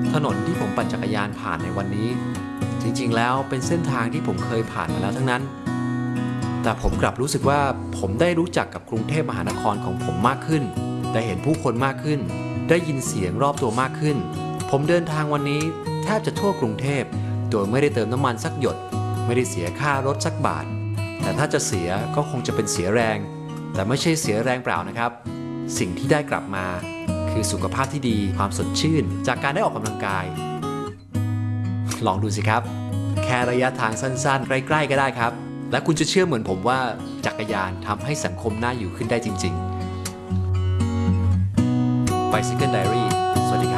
ถนนที่ผมปั่นจักรยานผ่านในวันนี้จริงๆแล้วเป็นเส้นทางที่ผมเคยผ่านมาแล้วทั้งนั้นแต่ผมกลับรู้สึกว่าผมได้รู้จักกับกรุงเทพมหานครของผมมากขึ้นได้เห็นผู้คนมากขึ้นได้ยินเสียงรอบตัวมากขึ้นผมเดินทางวันนี้แทบจะทั่วกรุงเทพโดยไม่ได้เติมน้ำมันสักหยดไม่ได้เสียค่ารถสักบาทแต่ถ้าจะเสียก็คงจะเป็นเสียแรงแต่ไม่ใช่เสียแรงเปล่านะครับสิ่งที่ได้กลับมาคือสุขภาพที่ดีความสดชื่นจากการได้ออกกำลังกายลองดูสิครับแค่ระยะทางสั้นๆใกล้ๆก็ได้ครับและคุณจะเชื่อเหมือนผมว่าจักรยานทำให้สังคมน่าอยู่ขึ้นได้จริงๆ Bicycle Diary สวัสดีครับ